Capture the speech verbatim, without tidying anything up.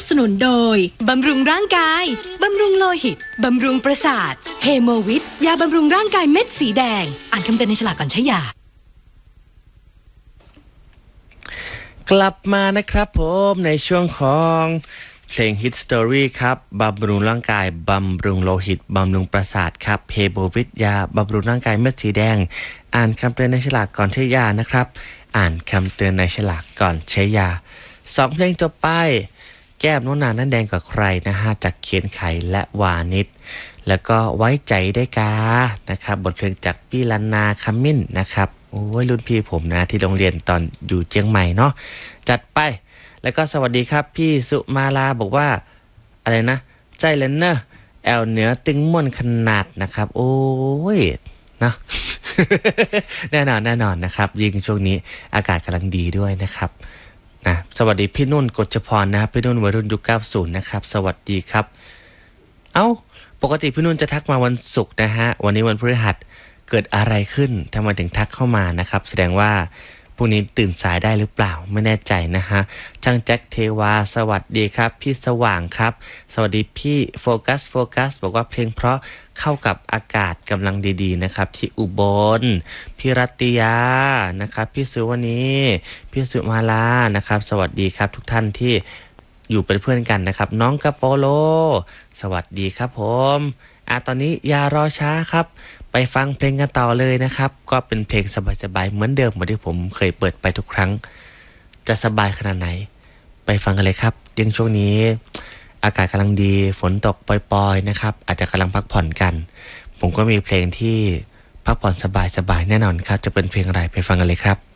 สนุนโดยบำรุงร่างกายบำรุงโลหิตบำรุงประสาทเฮโมวิทยาบำรุงร่างกายเม็ดสีแดงอ่านคำเตือนในฉลากก่อนใช้ยากลับมานะครับผมในช่วงของเพลง Hit Story ครับบำรุงร่างกายบำรุงโลหิตบำรุงประสาทครับเฮโมวิทยาบำรุงร่างกายเม็ดสีแดงอ่านคำเตือนในฉลากก่อนใช้ยานะครับอ่านคำเตือนในฉลากก่อนใช้ยาสองเพลงจบไปแก้มโน้นนานั่นแดงกว่าใครนะฮะจากเขียนไขและวานิชแล้วก็ไว้ใจได้กานะครับบทเพลงจากพี่ลันนาคัมมินนะครับโอ้ยรุ่นพี่ผมนะที่โรงเรียนตอนอยู่เชียงใหม่เนาะจัดไปแล้วก็สวัสดีครับพี่สุมาลาบอกว่าอะไรนะใจเลนเนอร์แอลเหนือตึงม่วนขนาดนะครับโอ้ยนะ แน่นอนแน่นอนนะครับยิ่งช่วงนี้อากาศกำลังดีด้วยนะครับนะสวัสดีพี่นุ่นกฎจพรนะครับพี่นุ่นวัยรุ่นยุคเก้าสิบนะครับสวัสดีครับเอ้าปกติพี่นุ่นจะทักมาวันศุกร์นะฮะวันนี้วันพฤหัสเกิดอะไรขึ้นทำไมถึงทักเข้ามานะครับแสดงว่าพรุ่งนี้ตื่นสายได้หรือเปล่าไม่แน่ใจนะฮะช่างแจ็คเทวาสวัสดีครับพี่สว่างครับสวัสดีพี่โฟกัสโฟกัสบอกว่าเพลงเพราะเข้ากับอากาศกำลังดีๆนะครับที่อุบลพี่รัตยานะครับพี่สุวรรณีพี่สุมาลานะครับสวัสดีครับทุกท่านที่อยู่เป็นเพื่อนกันนะครับน้องกะโปโลสวัสดีครับผมอ่ะตอนนี้อย่ารอช้าครับไปฟังเพลงกันต่อเลยนะครับก็เป็นเพลงสบายๆเหมือนเดิมเหมือนที่ผมเคยเปิดไปทุกครั้งจะสบายขนาดไหนไปฟังกันเลยครับยังช่วงนี้อากาศกำลังดีฝนตกปล่อยๆนะครับอาจจะกำลังพักผ่อนกันผมก็มีเพลงที่พักผ่อนสบายๆแน่นอนครับจะเป็นเพลงอะไรไปฟังกันเลยครับ